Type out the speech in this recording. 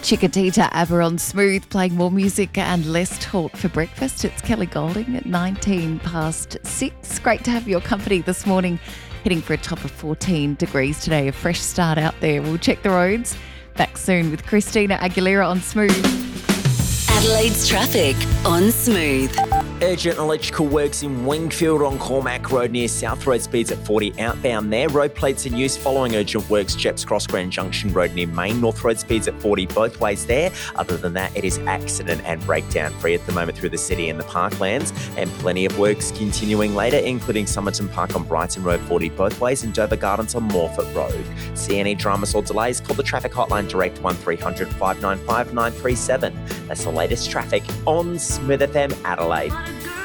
Chickadita ABBA on Smooth, playing more music and less talk for breakfast. It's Kelly Golding at 19 past 6. Great to have your company this morning. Heading for a top of 14 degrees today. A fresh start out there. We'll check the roads. Back soon with Christina Aguilera on Smooth. Adelaide's traffic on Smooth. Urgent electrical works in Wingfield on Cormac Road near South Road, speeds at 40 outbound there. Road plates in use following urgent works, Jeps Cross Grand Junction Road near Main. North Road speeds at 40 both ways there. Other than that, it is accident and breakdown free at the moment through the city and the parklands. And plenty of works continuing later, including Somerton Park on Brighton Road 40 both ways and Dover Gardens on Morford Road. See any dramas or delays, call the traffic hotline direct 1300 595 937. That's the latest traffic on Smooth FM Adelaide.